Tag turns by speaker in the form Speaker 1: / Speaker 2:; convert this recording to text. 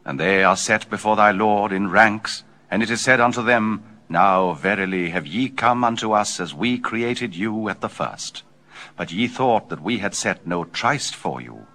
Speaker 1: And they are set before thy Lord in ranks, and it is said unto them, Now verily have ye come unto us as we created you at the first. But ye thought that we had set no tryst for you.